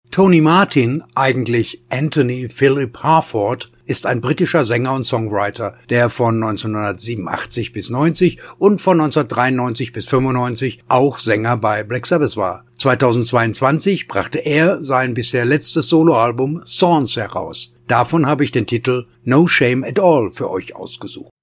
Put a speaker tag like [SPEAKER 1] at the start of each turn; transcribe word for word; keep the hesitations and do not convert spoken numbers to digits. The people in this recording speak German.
[SPEAKER 1] Tony Martin, eigentlich Anthony Philip Harford, ist ein britischer Sänger und Songwriter, der von neunzehnhundertsiebenundachtzig bis neunzig und von neunzehnhundertdreiundneunzig bis fünfundneunzig auch Sänger bei Black Sabbath war. zweitausendzweiundzwanzig brachte er sein bisher letztes Soloalbum Thorns heraus. Davon habe ich den Titel No Shame at All für euch ausgesucht.